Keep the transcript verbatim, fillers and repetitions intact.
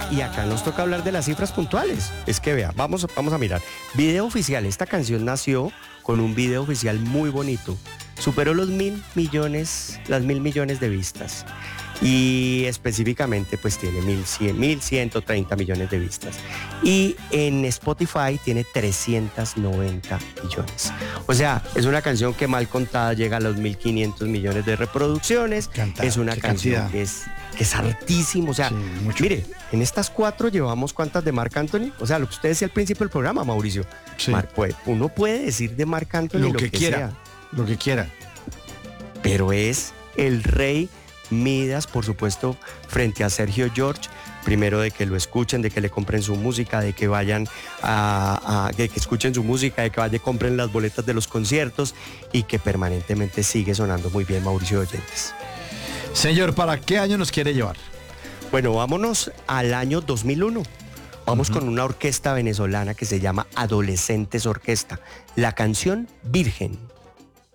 y acá nos toca hablar de las cifras puntuales. Es que vea, vamos, vamos a mirar. Video oficial, esta canción nació con un video oficial muy bonito. Superó los mil millones, las mil millones de vistas. Y específicamente pues tiene mil cien, mil ciento treinta millones de vistas. Y en Spotify tiene trescientos noventa millones. O sea, es una canción que mal contada llega a los mil quinientos millones de reproducciones. Canta, es una canción cantidad. que es, que es altísimo. O sea, sí, mire, en estas cuatro llevamos ¿cuántas de Marc Anthony? O sea, lo que usted decía al principio del programa, Mauricio. Sí. Mar, pues, uno puede decir de Marc Anthony lo, lo que, que quiera, sea. Lo que quiera. Pero es el rey Midas, por supuesto, frente a Sergio George, primero de que lo escuchen, de que le compren su música, de que vayan a, a de que escuchen su música, de que vayan y compren las boletas de los conciertos y que permanentemente sigue sonando muy bien, Mauricio Oyentes. Señor, ¿para qué año nos quiere llevar? Bueno, vámonos al año dos mil uno. Vamos uh-huh. con una orquesta venezolana que se llama Adolescentes Orquesta. La canción Virgen.